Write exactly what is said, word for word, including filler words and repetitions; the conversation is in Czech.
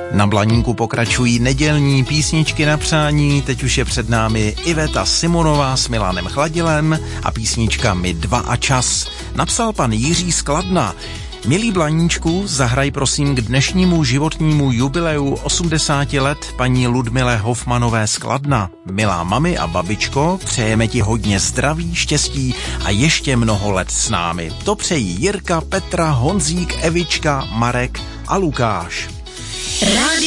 Na Blaníku pokračují nedělní písničky na přání, teď už je před námi Iveta Simonová s Milanem Chladilem a písnička My dva a čas. Napsal pan Jiří z Kladna. Milý Blaníčku, zahraj prosím k dnešnímu životnímu jubileu osmdesáti let paní Ludmile Hofmanové z Kladna. Milá mami a babičko, přejeme ti hodně zdraví, štěstí a ještě mnoho let s námi. To přejí Jirka, Petra, Honzík, Evička, Marek a Lukáš. Rádio